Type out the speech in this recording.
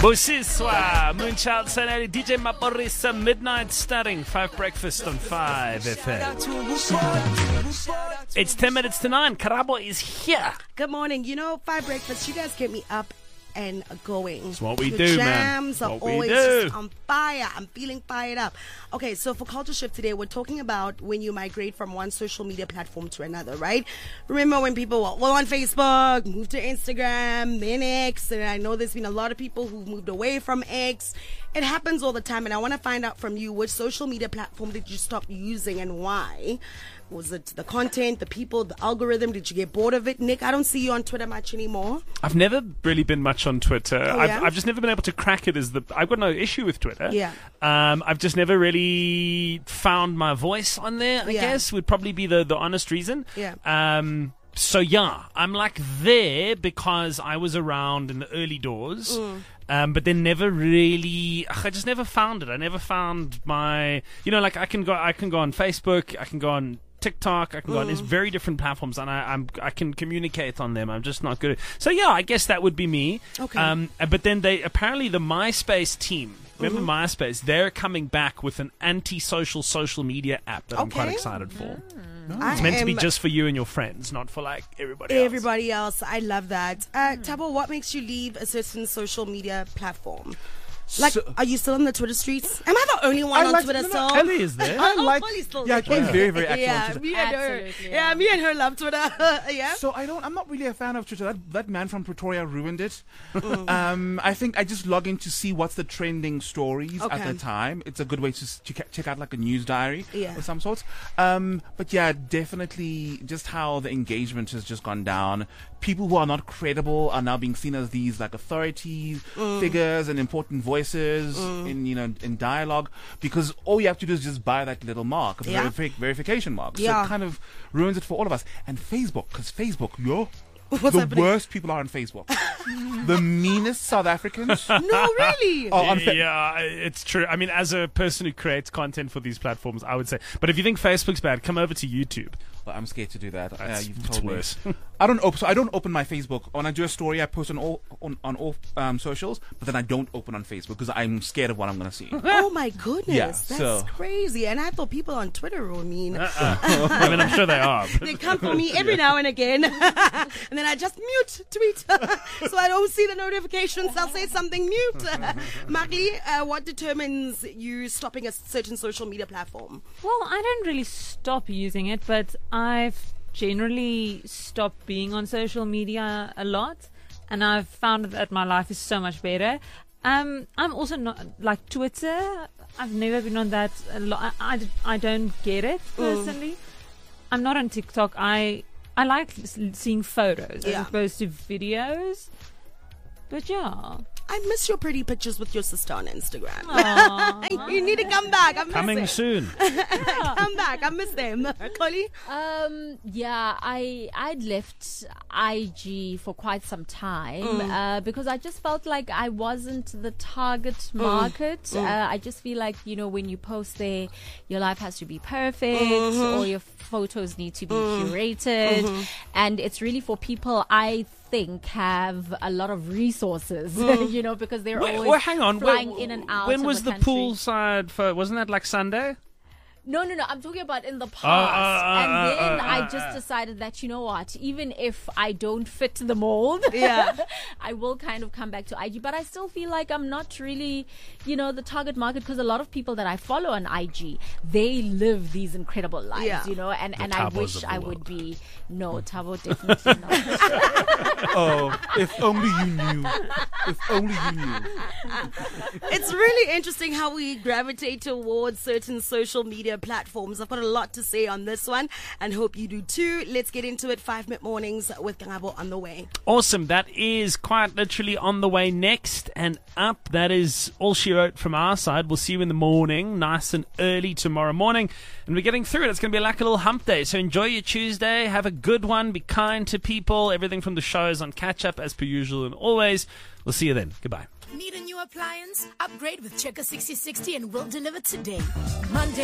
Busiswa, Moonchild Sanelli, DJ Maporisa, Midnight Starting, 5 Breakfast on 5 FM. It's 10 minutes to 9. Karabo is here. Good morning. 5 Breakfast, you guys get me up and going. It's what we the do, man. Jams are always just on fire. I'm feeling fired up. Okay, so for Culture Shift today, we're talking about when you migrate from one social media platform to another, right? Remember when people were on Facebook, moved to Instagram, then X, and I know there's been a lot of people who've moved away from X. It happens all the time, and I want to find out from you, which social media platform did you stop using and why? Was it the content, the people, the algorithm? Did you get bored of it? Nick, I don't see you on Twitter much anymore. I've never really been much on Twitter. Oh, yeah? I've just never been able to crack it I've got no issue with Twitter. Yeah. I've just never really found my voice on there, I guess, would probably be the honest reason. Yeah. So yeah, I'm like there because I was around in the early doors. But then never really, I just never found it. I never found my, like I can go on Facebook, I can go on TikTok, I can go on these very different platforms, and I can communicate on them. I'm just not good at it. So yeah, I guess that would be me. Okay. But then apparently the MySpace team, remember MySpace, they're coming back with an anti-social social media app that I'm quite excited for. It's meant to be just for you and your friends, not for like everybody else. I love that. Tabo, what makes you leave a certain social media platform? Are you still on the Twitter streets? Am I the only one on Twitter still? Kelly is there. Kelly's still there. Kelly's very, very active on Twitter. Me and her. Yeah, me and her love Twitter. Yeah. So I'm not really a fan of Twitter. That man from Pretoria ruined it. I think I just log in to see what's the trending stories at the time. It's a good way to check out like a news diary of some sorts. But yeah, definitely just how the engagement has just gone down. People who are not credible are now being seen as these like authority figures and important voices in dialogue, because all you have to do is just buy that little mark, the verification mark. So it kind of ruins it for all of us. And Facebook, because Facebook, the worst people are on Facebook. The meanest South Africans. No, really? Yeah, it's true. I mean, as a person who creates content for these platforms, I would say. But if you think Facebook's bad, come over to YouTube. Well, I'm scared to do that. You've told me. Worse. I don't open my Facebook. When I do a story, I post on all socials, but then I don't open on Facebook because I'm scared of what I'm going to see. Oh my goodness, yeah, that's crazy. And I thought people on Twitter were mean. I mean, I'm sure they are. They come for me every now and again, and then I just mute tweet so I don't see the notifications. I'll say something mute. Magli, what determines you stopping a certain social media platform? Well, I don't really stop using it, but I've generally stopped being on social media a lot, and I've found that my life is so much better. I'm also not like Twitter. I've never been on that a lot. I don't get it personally. I'm not on TikTok. I like seeing photos as opposed to videos. But yeah, I miss your pretty pictures with your sister on Instagram. You need to come back. Coming soon. Come back. I miss them. Chloe? Yeah, I'd left IG for quite some time because I just felt like I wasn't the target market. I just feel like, when you post there, your life has to be perfect, or your photos need to be curated, and it's really for people I think have a lot of resources, because they're always flying in and out. When was the poolside wasn't that like Sunday? No, I'm talking about in the past. And then I just decided that, you know what, even if I don't fit the mold, I will kind of come back to IG. But I still feel like I'm not really, the target market, because a lot of people that I follow on IG, they live these incredible lives, and I wish I would be. No, Tabo, definitely not. Oh, if only you knew. If only you knew. It's really interesting how we gravitate towards certain social media platforms. I've got a lot to say on this one and hope you do too. Let's get into it. 5 Minute Mornings with Karabo on the way. Awesome. That is quite literally on the way next and up. That is all she wrote from our side. We'll see you in the morning, nice and early tomorrow morning. And we're getting through it. It's going to be like a little hump day. So enjoy your Tuesday. Have a good one. Be kind to people. Everything from the show is on catch up as per usual and always. We'll see you then. Goodbye. Need a new appliance? Upgrade with Checker 6060 and we'll deliver today. Monday.